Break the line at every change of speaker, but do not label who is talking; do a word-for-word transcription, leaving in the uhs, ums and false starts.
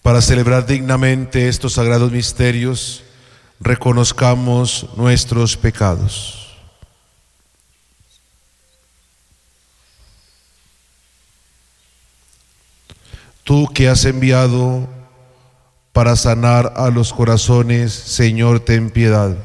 Para celebrar dignamente estos sagrados misterios, reconozcamos nuestros pecados. Tú que has enviado para sanar a los corazones, Señor, ten piedad.